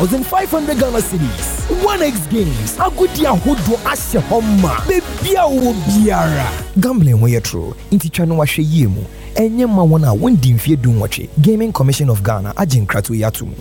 1,500 Ghana cedis. 1x games. Agudi ahodo asye homa. Bebia wo biara. Gambling ho yetro. Inti chano wa hwe yemu. Enye ma wona wondi mfie dunwache. Gaming Commission of Ghana agin kratu yatum.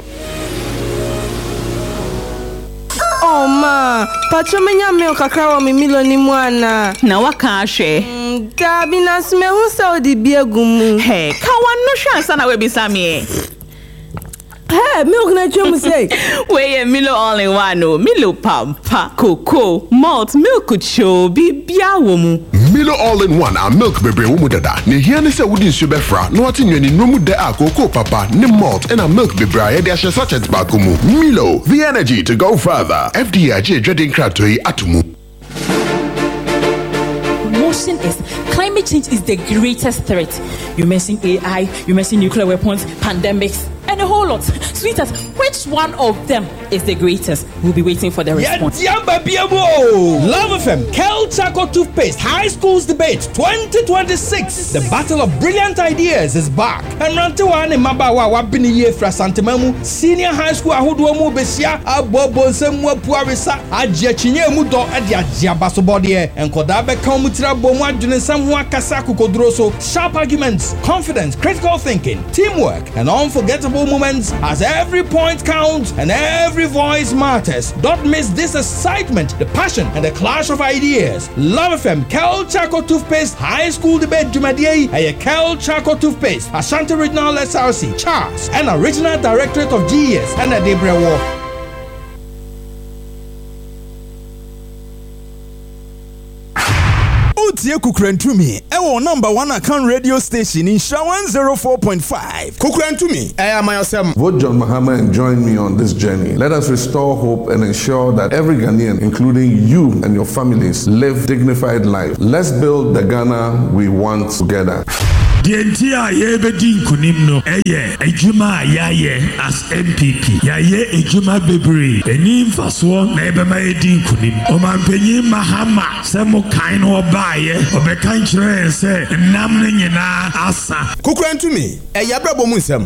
Oh ma, pacho menya milk kakra wa mi milo ni mwana. Na waka ahwe. Gabi na sme hu sa odi biegumu. Hey, ka wano hwe sana we bisame. Hey, milk na chemu say. We Milo all in one no. Milo pampa, cocoa, malt, milk cho bibia womu. Milo all in one and milk bebre womu dada. Ne here ne se wudi nsu befra. No ati nyani nomu de a cocoa papa, ne malt and a milk bebre ya de ashe sachet bakumu. Milo, the energy to go further. FDIJ dreading kratoi atumu. Motion is climate change is the greatest threat. You mention AI, you mention nuclear weapons, pandemics, and a whole lot. Sweetheart, which one of them is the greatest? We'll be waiting for the response. Love FM, Kel Chaco Toothpaste, High Schools Debate 2026. The Battle of Brilliant Ideas is back. And Rantewan and Mabawa Wabini Ye Fra Santamamu, Senior High School Ahuduamu Besia, Abobo Semwa Puarisa, Adjachinye Mudo, Adia Jabasobodie, and Kodabe Kamutra Bomwa Junesamwa Kasaku Kodroso, sharp arguments, confidence, critical thinking, teamwork, and unforgettable moments as every point counts and every voice matters. Don't miss this excitement, the passion, and the clash of ideas. Love FM, Kel Chaco Toothpaste, High School Debate Jumadiye, and Kel Chaco Toothpaste, Ashanti Regional SRC, Charles, and Original Directorate of GES, and a Debre War. Tie Kukrentumi, ewo number 1 account radio station in Sha 104.5. Kukrentumi, myself. Vote John Mahama and join me on this journey. Let us restore hope and ensure that every Ghanaian, including you and your families, live dignified life. Let's build the Ghana we want together. The entire Yebedin Kunimno, Ejuma Yaye as MPP. Yaye Ejuma Bebri, Enim Faswa, Nebema Edin Kunim, Oman Penny Mahama, Samo Kaino Baye, Obekantre, and say, Namnina Asa. Kukran to me, a Yabrabo Musam.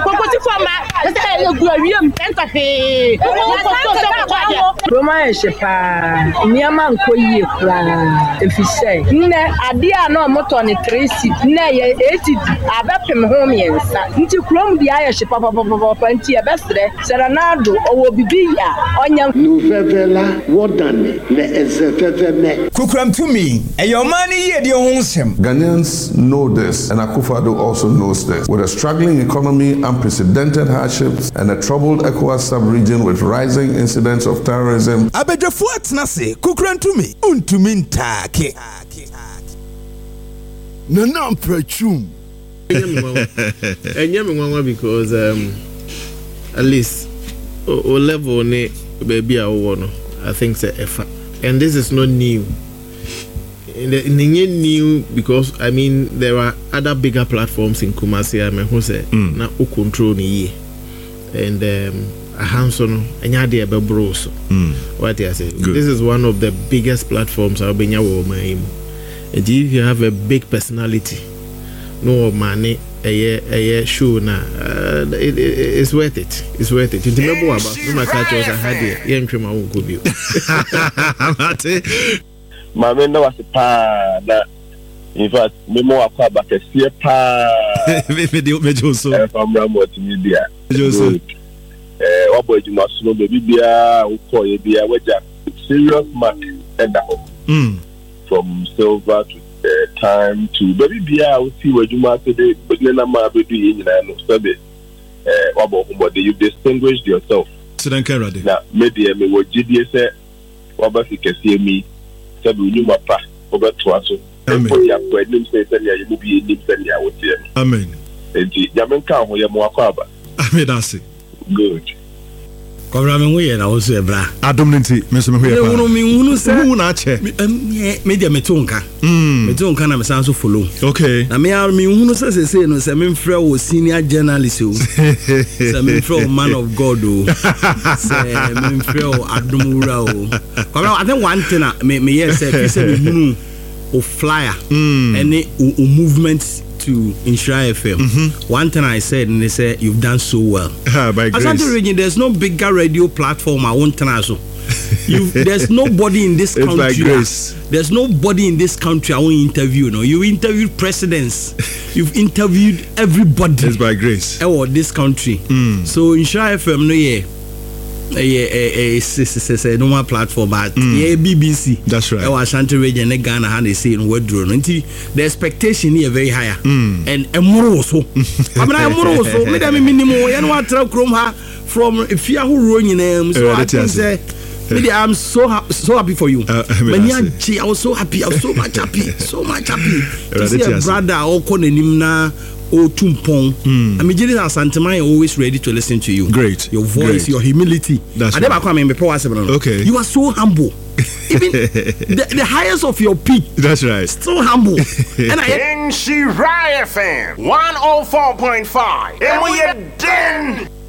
Roma Shepa, Niaman Koye, if you say, Ne, Adia no Motoni Tracy, Ne. Abapem home yensa nti krom di ayehye papa nti ebesre serenado owo bibia onya no vevela wodane le ezefeveme Kukram to me eyomani ye de ho nsem. Ghanaians know this and Akufo-Addo also knows this. With a struggling economy, unprecedented hardships and a troubled ECOWAS sub-region with rising incidents of terrorism, Abedjefo atnase Kukram to me untumi ntake Nana Prechum. Because at least o level ne baby I think say effort. And this is not new. New because I mean there are other bigger platforms in Kumasi who say na o control ni and a hands-on anyade ebe bros. What I say? This is one of the biggest platforms I've been and if you have a big personality, no money, a show na, it's worth it. It's worth it. You remember about my cultures I had here. Young Trima won't go you. My man was a pa that in fact, me more about a steer pa. Me so. From Rambo to media. What boy you must know baby beer, who call you beer, which are serious mark and that. From silver to time to baby beer, I will see where you might today, but then I'm a baby in and study. What you distinguished yourself. Now, maybe I may what GDS said, what you can see me, said you my pa, over to us. Amen. Amen. Good. Kọrọ we na wo so ebra adom nti me so me ho ye pa me hunu se hu na che me dia metonka na me san so follow okay na me hunu se no se me mfrɛ wo senior journalist o se me mfrɛ wo man of god o se me mfrɛ wo adom wura o kọrọ I think one thing me yes say me hunu o flyer any o movement to Insura FM, one thing I said, and they said, you've done so well. By grace. Asante Region, there's no bigger radio platform I won't turn also. There's nobody in this country. By grace. There's nobody in this country I won't interview. No, you interviewed presidents. You've interviewed everybody. It's by grace. This country. So Insura FM, no, it's a normal platform, but BBC. That's right. Ashanti Region, Ghana, how they say in word drone. The expectation here very higher. And more so. I mean, I'm more so. Let me minimum. You know what? From if you are who run your name, so I can say. I'm so happy for you. I was so happy. I was so much happy. So much happy to see a brother all calling na o tumpong. I mean, Jidis and Santamai are always ready to listen to you. Great. Your voice, your humility. That's right. Okay. You are so humble. Even the highest of your peak. That's right. So humble. And Insura FM 104.5. And we are done.